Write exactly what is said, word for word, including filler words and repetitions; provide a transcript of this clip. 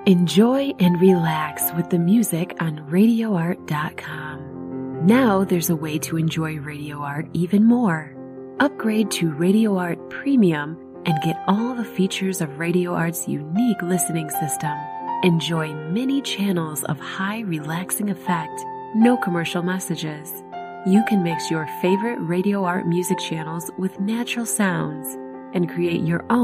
Enjoy and relax with the music on radio art dot com. Now there's a way to enjoy Radio Art even more. Upgrade to Radio Art Premium and get all the features of Radio Art's unique listening system. Enjoy many channels of high relaxing effect, no commercial messages. You can mix your favorite Radio Art music channels with natural sounds and create your own